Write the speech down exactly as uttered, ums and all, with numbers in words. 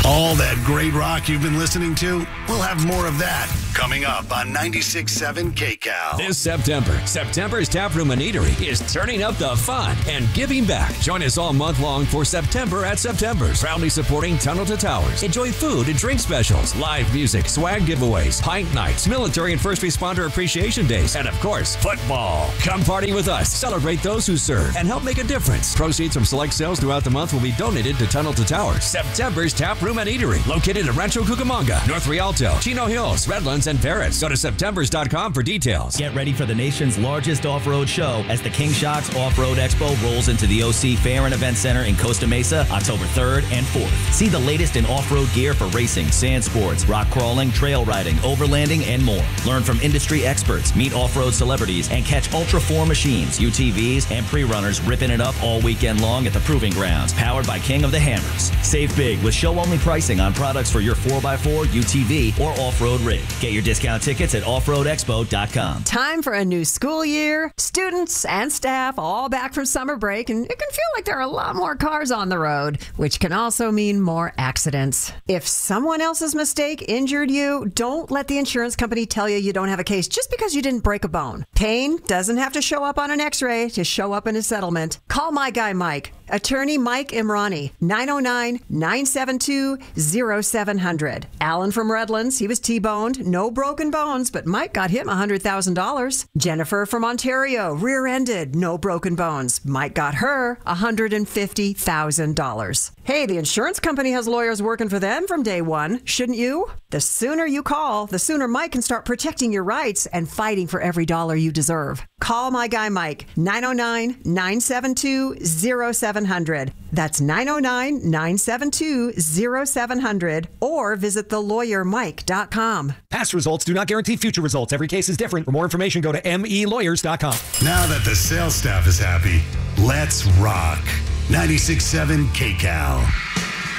All that great rock you've been listening to, we'll have more of that coming up on ninety-six point seven K C A L. This September, September's Taproom and Eatery is turning up the fun and giving back. Join us all month long for September at September's, proudly supporting Tunnel to Towers. Enjoy food and drink specials, live music, swag giveaways, pint nights, military and first responder appreciation days, and of course, football. Come party with us, celebrate those who serve, and help make a difference. Proceeds from select sales throughout the month will be donated to Tunnel to Towers. September's Taproom and Eatery, located in Rancho Cucamonga, North Rialto, Chino Hills, Redlands, and Paris. Go to septembers dot com for details. Get ready for the nation's largest off-road show as the King Shocks Off-Road Expo rolls into the O C Fair and Event Center in Costa Mesa October third and fourth. See the latest in off-road gear for racing, sand sports, rock crawling, trail riding, overlanding, and more. Learn from industry experts, meet off-road celebrities, and catch Ultra four machines, U T Vs, and pre-runners ripping it up all weekend long at the Proving Grounds, powered by King of the Hammers. Save big with show-only pricing on products for your four by four, U T V, or off-road rig. Get your discount tickets at off road expo dot com. Time for a new school year. Students and staff all back from summer break, and it can feel like there are a lot more cars on the road, which can also mean more accidents. If someone else's mistake injured you, don't let the insurance company tell you you don't have a case just because you didn't break a bone. Pain doesn't have to show up on an x-ray to show up in a settlement. Call my guy Mike, attorney Mike Imrani, nine oh nine, nine seven two, oh seven hundred. Alan from Redlands, he was T-boned, no broken bones, but Mike got him one hundred thousand dollars. Jennifer from Ontario, rear-ended, no broken bones. Mike got her one hundred fifty thousand dollars. Hey, the insurance company has lawyers working for them from day one, shouldn't you? The sooner you call, the sooner Mike can start protecting your rights and fighting for every dollar you deserve. Call my guy Mike, nine oh nine, nine seven two, oh seven hundred. That's nine oh nine, nine seven two, oh seven hundred, or visit the lawyer mike dot com. Past results do not guarantee future results. Every case is different. For more information, go to m e lawyers dot com. Now that the sales staff is happy, let's rock. ninety-six point seven K C A L.